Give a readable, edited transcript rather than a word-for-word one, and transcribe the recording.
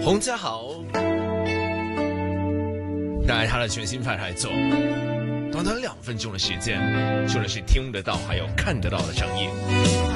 洪家豪带来他的全新派台作，短短2分钟的时间，说的是听得到还有看得到的声音。